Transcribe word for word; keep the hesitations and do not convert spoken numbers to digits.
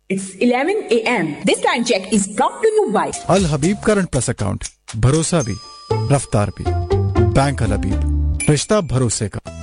It's eleven a m This time check is brought to you by Al Habib Current Plus Account. भरोसा भी, रफ्तार भी. Bank अल हबीब, रिश्ता भरोसे का.